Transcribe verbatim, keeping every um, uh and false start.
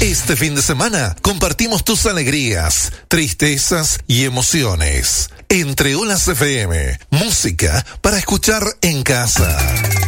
Este fin de semana compartimos tus alegrías, tristezas y emociones. Entre Olas F M, música para escuchar en casa.